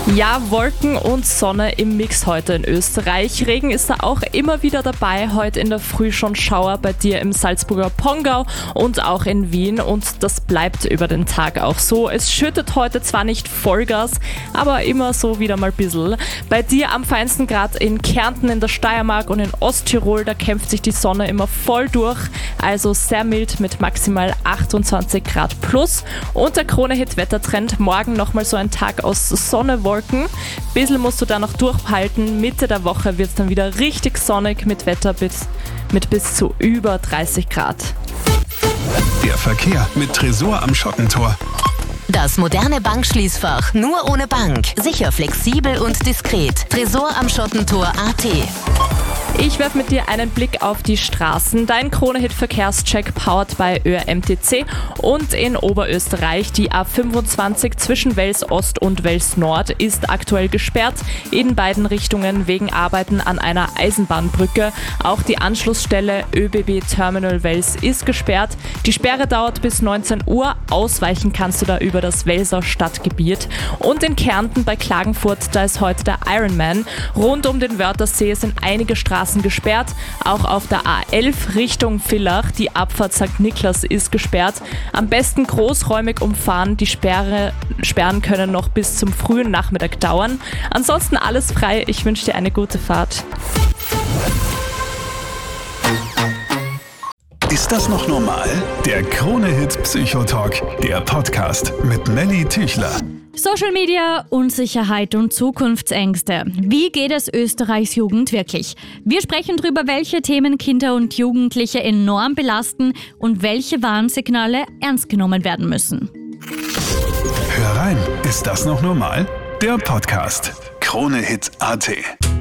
Ja, Wolken und Sonne im Mix heute in Österreich. Regen ist da auch immer wieder dabei. Heute in der Früh schon Schauer bei dir im Salzburger Pongau und auch in Wien. Und das bleibt über den Tag auch so. Es schüttet heute zwar nicht Vollgas, aber immer so wieder mal ein bisschen. Bei dir am feinsten Grad in Kärnten, in der Steiermark und in Osttirol, da kämpft sich die Sonne immer voll durch. Also sehr mild mit maximal 28 Grad plus. Und der Krone-Hit-Wettertrend, morgen nochmal so ein Tag aus Sonne, Wolken. Bisschen musst du da noch durchhalten. Mitte der Woche wird es dann wieder richtig sonnig mit Wetter mit bis zu über 30 Grad. Der Verkehr mit Tresor am Schottentor. Das moderne Bankschließfach nur ohne Bank. Sicher, flexibel und diskret. Tresor am Schottentor.at. Ich werfe mit dir einen Blick auf die Straßen. Dein Krone-Hit-Verkehrscheck powered by ÖRMTC und in Oberösterreich. Die A25 zwischen Wels Ost und Wels Nord ist aktuell gesperrt in beiden Richtungen wegen Arbeiten an einer Eisenbahnbrücke. Auch die Anschlussstelle ÖBB Terminal Wels ist gesperrt. Die Sperre dauert bis 19 Uhr. Ausweichen kannst du da über das Welser Stadtgebiet. Und in Kärnten bei Klagenfurt, da ist heute der Ironman. Rund um den Wörthersee sind einige Straßen gesperrt. Auch auf der A11 Richtung Villach. Die Abfahrt St. Niklas ist gesperrt. Am besten großräumig umfahren. Die Sperren können noch bis zum frühen Nachmittag dauern. Ansonsten alles frei. Ich wünsche dir eine gute Fahrt. Ist das noch normal? Der Krone-Hit Psychotalk, der Podcast mit Melly Tüchler. Social Media, Unsicherheit und Zukunftsängste. Wie geht es Österreichs Jugend wirklich? Wir sprechen darüber, welche Themen Kinder und Jugendliche enorm belasten und welche Warnsignale ernst genommen werden müssen. Hör rein, ist das noch normal? Der Podcast Krone-Hit.at.